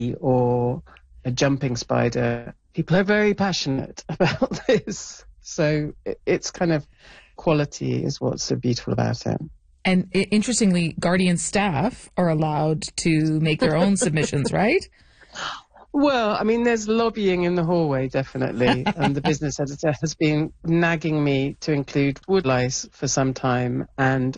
or a jumping spider. People are very passionate about this. So it's kind of quality is what's so beautiful about it. And interestingly, Guardian staff are allowed to make their own submissions, right? Well, I mean, there's lobbying in the hallway, definitely. And the business editor has been nagging me to include woodlice for some time. And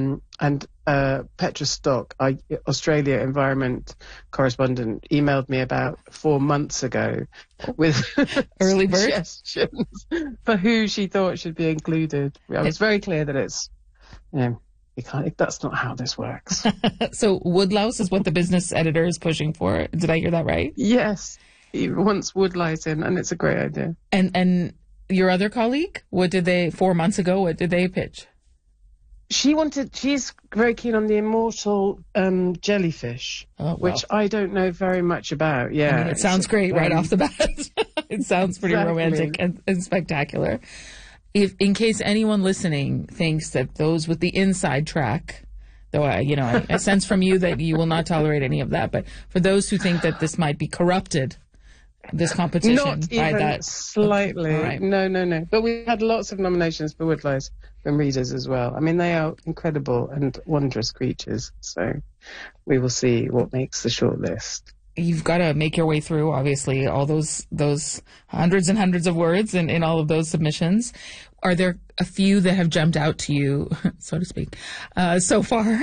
Petra Stock, Australia environment correspondent, emailed me about 4 months ago with early bird suggestions for who she thought should be included. I was very clear that it's, that's not how this works. So woodlouse is what the business editor is pushing for. Did I hear that right? Yes. He wants woodlice in, and it's a great idea. And your other colleague, 4 months ago, what did they pitch? She's very keen on the immortal jellyfish, which I don't know very much about. Yeah. I mean, it sounds great right off the bat. It sounds pretty romantic and spectacular. If, in case anyone listening thinks that those with the inside track, though I sense from you that you will not tolerate any of that, but for those who think that this might be corrupted, this competition, not even that slightly. Right. No. But we had lots of nominations for woodlice from readers as well. I mean, they are incredible and wondrous creatures. So we will see what makes the shortlist. You've got to make your way through, obviously, all those hundreds and hundreds of words in all of those submissions. Are there a few that have jumped out to you, so to speak, so far?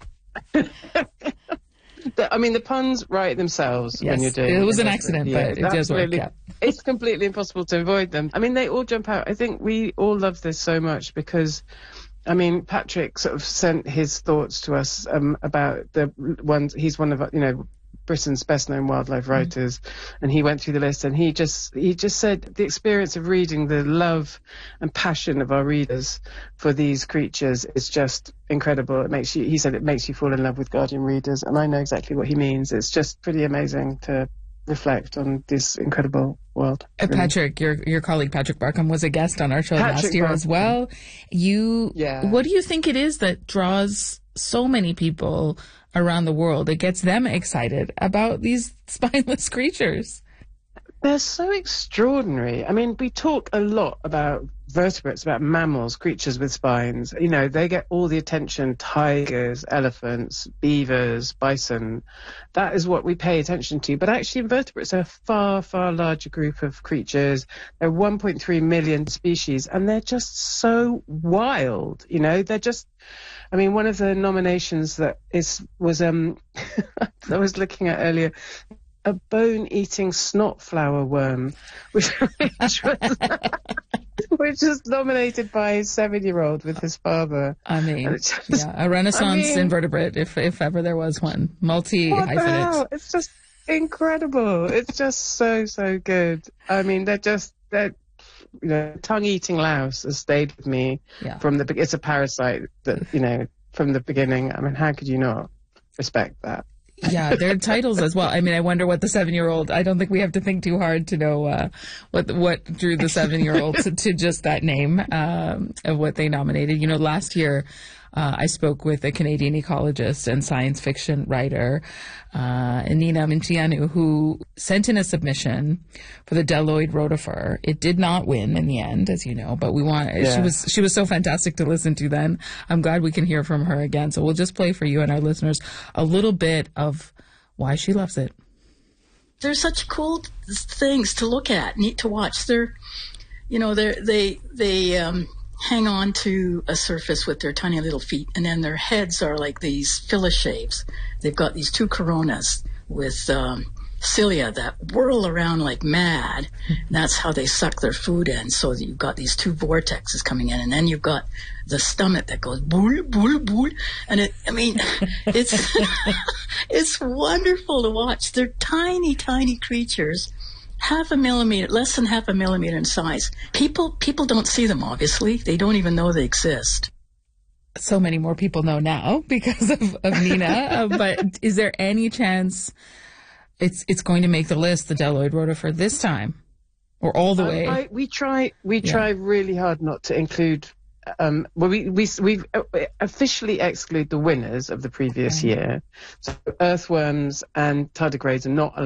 I mean, the puns write themselves when you're doing it. It was an accident, but it does work. Yeah. It's completely impossible to avoid them. I mean, they all jump out. I think we all love this so much because, I mean, Patrick sort of sent his thoughts to us about the ones. He's one of, Britain's best-known wildlife writers, and he went through the list, and he just said the experience of reading, the love and passion of our readers for these creatures is just incredible. He said it makes you fall in love with Guardian readers, and I know exactly what he means. It's just pretty amazing to reflect on this incredible world. Patrick, your colleague Patrick Barkham was a guest on our show last year as well. What do you think it is that draws so many people around the world? It gets them excited about these spineless creatures. They're so extraordinary. I mean, we talk a lot about vertebrates, about mammals, creatures with spines. They get all the attention. Tigers, elephants, beavers, bison. That is what we pay attention to. But actually, invertebrates are a far, far larger group of creatures. There are 1.3 million species, and they're just so wild. They're just... I mean, one of the nominations that was I was looking at earlier, a bone-eating snot flower worm, which was nominated by his 7-year-old with his father. I mean, a Renaissance invertebrate, if ever there was one. Multi-hyphenate. It's just incredible. It's just so good. I mean, they're tongue-eating louse has stayed with me from it's a parasite that, from the beginning. I mean, how could you not respect that? Yeah, their titles as well. I mean, I wonder what the 7-year-old, I don't think we have to think too hard to know what drew the 7-year-old to just that name of what they nominated. Last year, I spoke with a Canadian ecologist and science fiction writer, Nina Mincianu, who sent in a submission for the Deloid rotifer. It did not win in the end, as you know, but she was so fantastic to listen to then. I'm glad we can hear from her again. So we'll just play for you and our listeners a little bit of why she loves it. They're such cool things to look at, neat to watch. They hang on to a surface with their tiny little feet, and then their heads are like these filler shapes. They've got these two coronas with cilia that whirl around like mad. And that's how they suck their food in. So you've got these two vortexes coming in, and then you've got the stomach that goes bool, bool, bool. And it's it's wonderful to watch. They're tiny, tiny creatures. Less than half a millimeter in size. People don't see them, obviously. They don't even know they exist. So many more people know now because of Nina. But is there any chance it's going to make the list, the Deloid rotifer, this time? Or all the way? We try really hard not to include we've officially exclude the winners of the previous year. So earthworms and tardigrades are not allowed